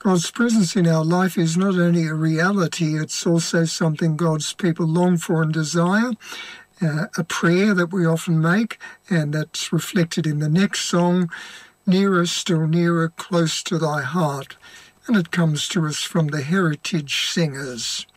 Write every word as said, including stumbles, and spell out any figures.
God's presence in our life is not only a reality, it's also something God's people long for and desire, uh, a prayer that we often make, and that's reflected in the next song, Nearer, Still Nearer, Close to Thy Heart. And it comes to us from the Heritage Singers.